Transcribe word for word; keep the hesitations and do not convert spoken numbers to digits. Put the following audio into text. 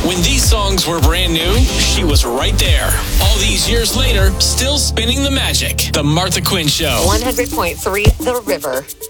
When these songs were brand new, she was right there. All these years later, still spinning the magic. The Martha Quinn Show. one hundred point three The River.